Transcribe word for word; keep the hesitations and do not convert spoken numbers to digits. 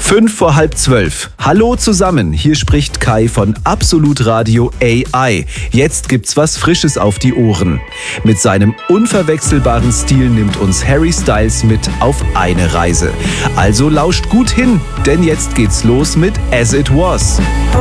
Fünf vor halb zwölf. Hallo zusammen, hier spricht Kai von Absolut Radio A I. Jetzt gibt's was Frisches auf die Ohren. Mit seinem unverwechselbaren Stil nimmt uns Harry Styles mit auf eine Reise. Also lauscht gut hin, denn jetzt geht's los mit As It Was.